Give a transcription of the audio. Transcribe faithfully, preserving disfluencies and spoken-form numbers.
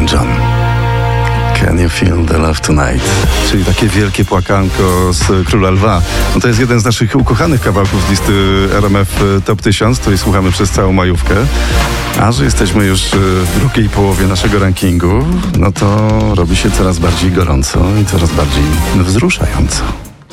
Elton John. Can you feel the love tonight? Czyli takie wielkie płakanko z Króla Lwa. No to jest jeden z naszych ukochanych kawałków z listy R M F Top tysiąc, której słuchamy przez całą majówkę. A że jesteśmy już w drugiej połowie naszego rankingu, no to robi się coraz bardziej gorąco i coraz bardziej wzruszająco.